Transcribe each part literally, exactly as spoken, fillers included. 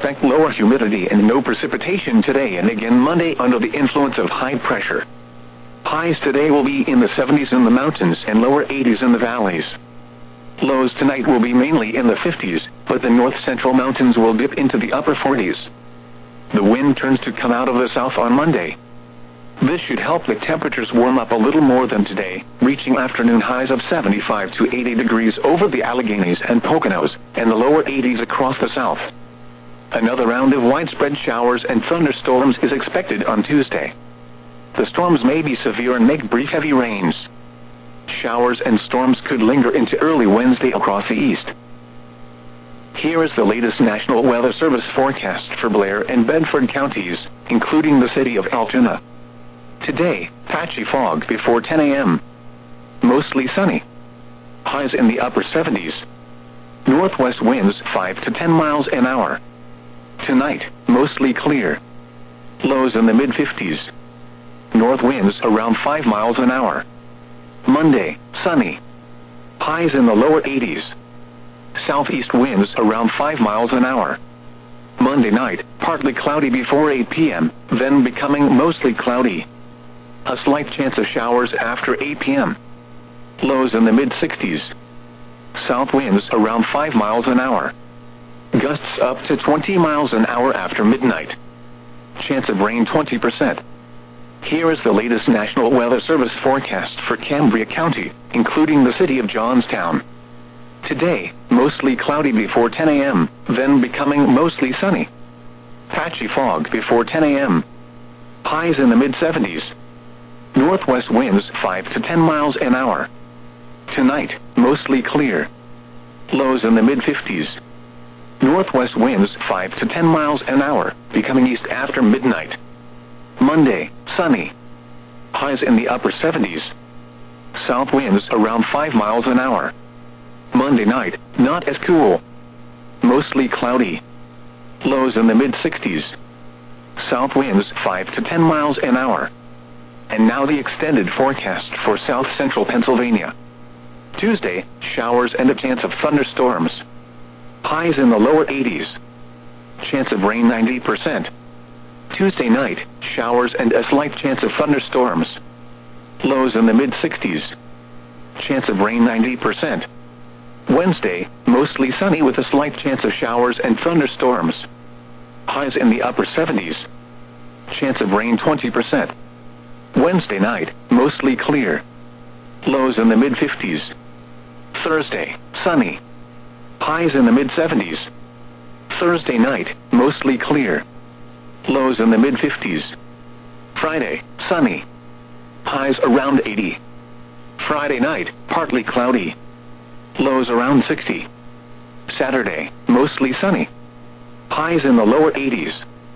expect lower humidity and no precipitation today and again Monday under the influence of high pressure. Highs today will be in the seventies in the mountains and lower eighties in the valleys. Lows tonight will be mainly in the fifties, but the north-central mountains will dip into the upper forties. The wind turns to come out of the south on Monday. This should help the temperatures warm up a little more than today, reaching afternoon highs of seventy-five to eighty degrees over the Alleghenies and Poconos, and the lower eighties across the south. Another round of widespread showers and thunderstorms is expected on Tuesday. The storms may be severe and make brief heavy rains. Showers and storms could linger into early Wednesday across the east. Here is the latest National Weather Service forecast for Blair and Bedford counties, including the city of Altoona. Today, patchy fog before ten a m Mostly sunny. Highs in the upper seventies. Northwest winds five to ten miles an hour. Tonight, mostly clear. Lows in the mid fifties. North winds around five miles an hour. Monday, sunny. Highs in the lower eighties. Southeast winds around five miles an hour. Monday night, partly cloudy before eight p m, then becoming mostly cloudy. A slight chance of showers after eight p m Lows in the mid sixties. South winds around five miles an hour. Gusts up to twenty miles an hour after midnight. Chance of rain twenty percent. Here is the latest National Weather Service forecast for Cambria County, including the city of Johnstown. Today, mostly cloudy before ten a m, then becoming mostly sunny. Patchy fog before ten a m Highs in the mid seventies. Northwest winds five to ten miles an hour. Tonight, mostly clear. Lows in the mid fifties. Northwest winds five to ten miles an hour, becoming east after midnight. Monday, sunny. Highs in the upper seventies. South winds around five miles an hour. Monday night, not as cool. Mostly cloudy. Lows in the mid sixties. South winds five to ten miles an hour. And now the extended forecast for south central Pennsylvania. Tuesday, showers and a chance of thunderstorms. Highs in the lower eighties. Chance of rain ninety percent. Tuesday night, showers and a slight chance of thunderstorms. Lows in the mid sixties. Chance of rain ninety percent. Wednesday, mostly sunny with a slight chance of showers and thunderstorms. Highs in the upper seventies. Chance of rain twenty percent. Wednesday night, mostly clear. Lows in the mid fifties. Thursday, sunny. Highs in the mid seventies. Thursday night, mostly clear. Lows in the mid fifties. Friday, sunny. Highs around eighty. Friday night, partly cloudy. Lows around sixty. Saturday, mostly sunny. Highs in the lower eighties.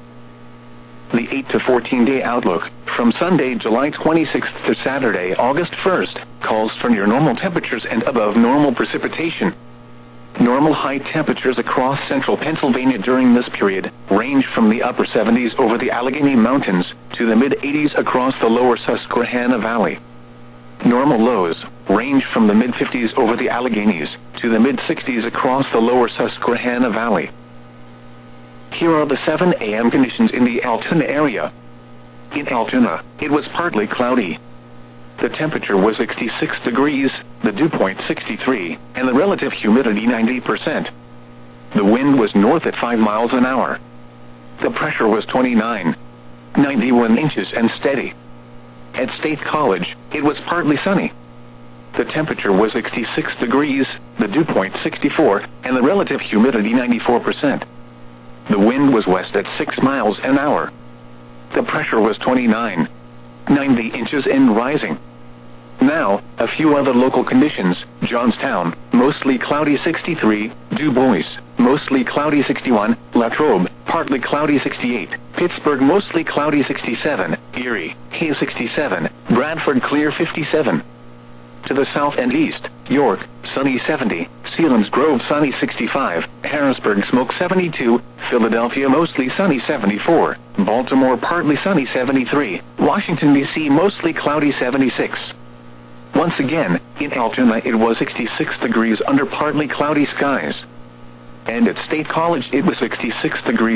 The eight to fourteen day outlook, from Sunday, July twenty-sixth to Saturday, August first, calls for near normal temperatures and above normal precipitation. Normal high temperatures across central Pennsylvania during this period range from the upper seventies over the Allegheny Mountains to the mid eighties across the lower Susquehanna Valley. Normal lows range from the mid fifties over the Alleghenies to the mid sixties across the lower Susquehanna Valley. Here are the seven a m conditions in the Altoona area. In Altoona, it was partly cloudy. The temperature was sixty-six degrees, the dew point sixty-three, and the relative humidity ninety percent. The wind was north at five miles an hour. The pressure was twenty-nine point nine one inches and steady. At State College, it was partly sunny. The temperature was sixty-six degrees, the dew point sixty-four, and the relative humidity ninety-four percent. The wind was west at six miles an hour. The pressure was twenty-nine point nine inches and rising. Now, a few other local conditions. Johnstown, mostly cloudy sixty-three, Du Bois, mostly cloudy sixty-one, Latrobe, partly cloudy sixty-eight, Pittsburgh, mostly cloudy sixty-seven, Erie, haze sixty-seven, Bradford, clear fifty-seven. To the south and east, York, sunny seventy, Selinsgrove, sunny sixty-five, Harrisburg, smoke seventy-two, Philadelphia, mostly sunny seventy-four, Baltimore, partly sunny seventy-three, Washington, D C, mostly cloudy seventy-six. Once again, in Altoona it was sixty-six degrees under partly cloudy skies. And at State College it was sixty-six degrees